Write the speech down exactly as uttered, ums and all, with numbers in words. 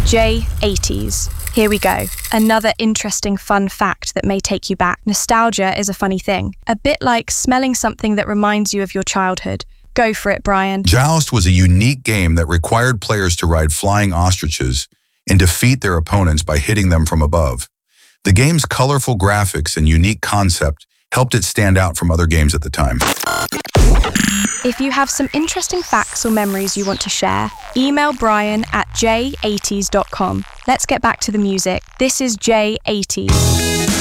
J eighties. Here we go. Another interesting fun fact that may take you back. Nostalgia is a funny thing. A bit like smelling something that reminds you of your childhood. Go for it, Brian. Joust was a unique game that required players to ride flying ostriches and defeat their opponents by hitting them from above. The game's colorful graphics and unique concept helped it stand out from other games at the time. If you have some interesting facts or memories you want to share, email Brian at j eighties dot com. Let's get back to the music. This is J eighties.